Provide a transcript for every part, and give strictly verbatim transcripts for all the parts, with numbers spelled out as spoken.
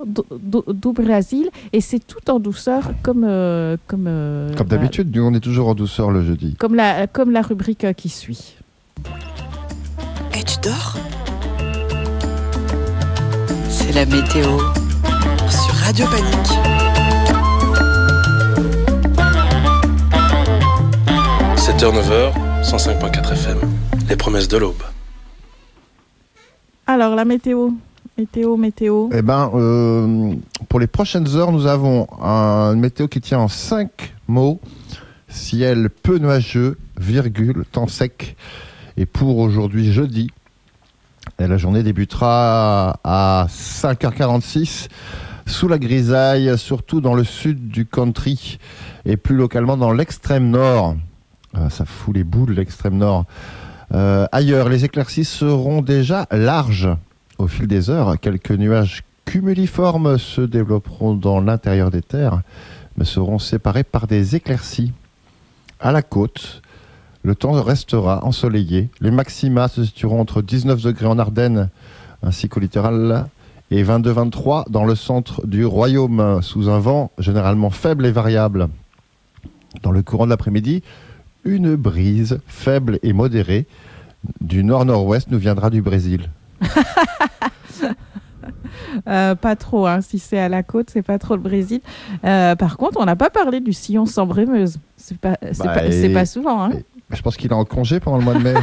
do, do, do Brasil et c'est tout en douceur comme euh, comme euh, comme d'habitude. Nous on est toujours en douceur le jeudi. Comme la comme la rubrique euh, qui suit. Et tu dors ? C'est la météo sur Radio Panique. sept heures neuf heures, cent cinq virgule quatre F M. Les promesses de l'aube. Alors la météo, météo, météo. Eh ben, euh, pour les prochaines heures, nous avons un, une météo qui tient en cinq mots. Ciel peu nuageux, virgule, temps sec. Et pour aujourd'hui, jeudi, et la journée débutera à cinq heures quarante-six sous la grisaille, surtout dans le sud du country et plus localement dans l'extrême nord. Euh, ça fout les boules, l'extrême nord. Euh, ailleurs, les éclaircies seront déjà larges au fil des heures. Quelques nuages cumuliformes se développeront dans l'intérieur des terres, mais seront séparés par des éclaircies. À la côte, le temps restera ensoleillé. Les maxima se situeront entre dix-neuf degrés en Ardennes, ainsi qu'au littoral, et vingt-deux à vingt-trois dans le centre du royaume, sous un vent généralement faible et variable. Dans le courant de l'après-midi, une brise faible et modérée du nord-nord-ouest nous viendra du Brésil. euh, pas trop, hein. Si c'est à la côte, c'est pas trop le Brésil. Euh, par contre, on n'a pas parlé du sillon sans brémeuse. C'est pas, c'est bah pas, et... c'est pas souvent. Hein. Je pense qu'il est en congé pendant le mois de mai.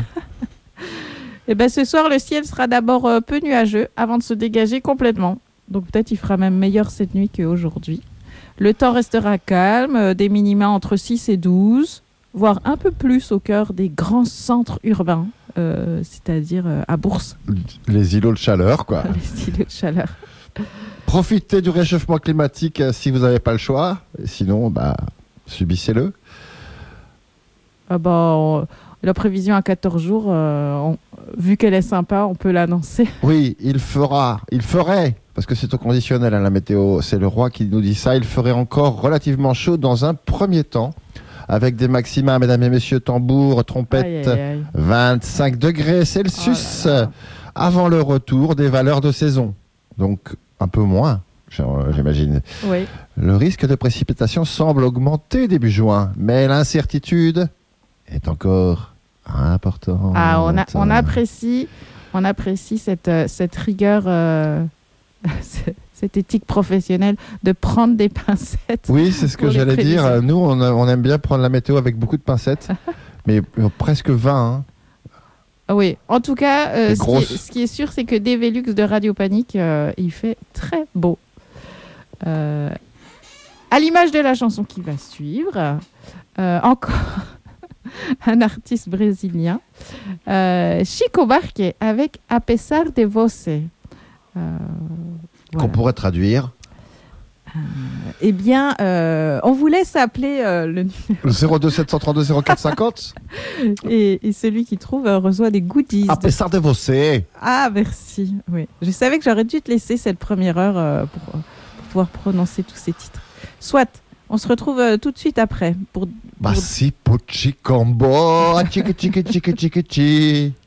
Et ben, ce soir, le ciel sera d'abord euh, peu nuageux avant de se dégager complètement. Donc peut-être il fera même meilleur cette nuit qu'aujourd'hui. Le temps restera calme, euh, des minima entre six et douze, voire un peu plus au cœur des grands centres urbains, euh, c'est-à-dire euh, à Bourse. Les îlots de chaleur, quoi. Les îlots de chaleur. Profitez du réchauffement climatique euh, si vous n'avez pas le choix. Et sinon, bah, subissez-le. Ah bah, on, la prévision à quatorze jours, euh, on, vu qu'elle est sympa, on peut l'annoncer. Oui, il fera, il ferait, parce que c'est au conditionnel, hein, la météo, c'est le roi qui nous dit ça, il ferait encore relativement chaud dans un premier temps, avec des maxima, mesdames et messieurs, tambours, trompettes, aïe, aïe, aïe. vingt-cinq degrés Celsius, oh là là. Avant le retour des valeurs de saison. Donc, un peu moins, j'imagine. Oui. Le risque de précipitation semble augmenter début juin, mais l'incertitude est encore importante. Ah, on, a, on apprécie, on apprécie cette, cette rigueur, euh, cette éthique professionnelle de prendre des pincettes. Oui, c'est ce que j'allais dire. Nous, on, a, on aime bien prendre la météo avec beaucoup de pincettes, mais presque vingt. Hein. Oui, en tout cas, euh, ce, qui est, ce qui est sûr, c'est que D V Lux de Radio Panique, euh, il fait très beau. Euh, à l'image de la chanson qui va suivre, euh, encore un artiste brésilien, euh, Chico Buarque avec A pesar de você. Euh, voilà. Qu'on pourrait traduire. Euh, eh bien, euh, on vous laisse appeler euh, le numéro zéro deux sept cent trente-deux zéro quatre cinquante et, et celui qui trouve euh, reçoit des goodies. A pesar de você. Ah, merci. Oui. Je savais que j'aurais dû te laisser cette première heure euh, pour, pour pouvoir prononcer tous ces titres. Soit, on se retrouve euh, tout de suite après. Pour, pour... Basi puchi combo, chiqui chiqui chiqui chiqui chiqui.